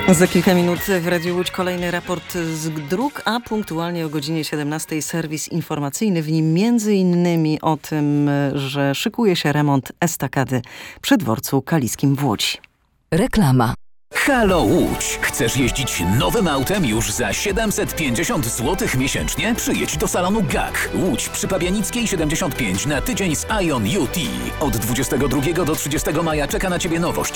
Za kilka minut w Radiu Łódź kolejny raport z dróg, a punktualnie o godzinie 17 serwis informacyjny. W nim m.in. o tym, że szykuje się remont estakady przy dworcu kaliskim w Łodzi. Reklama. Halo Łódź! Chcesz jeździć nowym autem już za 750 zł miesięcznie? Przyjedź do salonu GAK. Łódź przy Pabianickiej 75 na tydzień z Ion UT. Od 22 do 30 maja czeka na Ciebie nowość